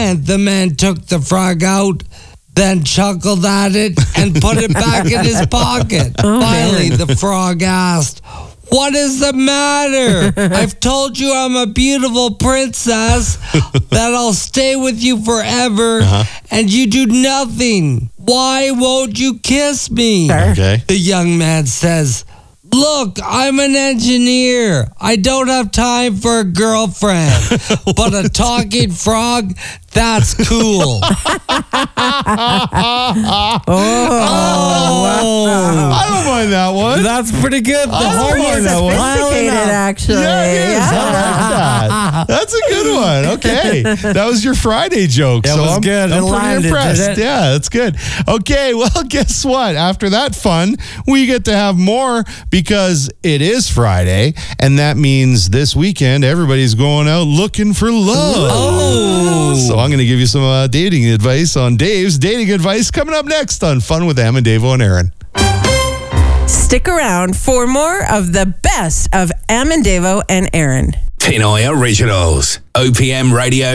The man took the frog out, then chuckled at it and put it back in his pocket. Finally, the frog asked, "What is the matter? I've told you I'm a beautiful princess, that I'll stay with you forever, and you do nothing. Why won't you kiss me?" Okay. The young man says, "Look, I'm an engineer. I don't have time for a girlfriend, but a talking frog, that's cool." I don't mind that one. That's pretty good. I don't mind that one. Sophisticated, actually. Yeah, it is. I like that. That's a good one. Okay. That was your Friday joke. That was good. I'm It pretty landed, impressed. did it? Yeah, that's good. Okay, well, guess what? After that fun, we get to have more because it is Friday, and that means this weekend everybody's going out looking for love. Oh. So I'm going to give you some dating advice on Dave's dating advice coming up next on Fun with Am and Davo and Aaron. Stick around for more of the best of Am and Davo and Aaron. Pinoy Originals. OPM Radio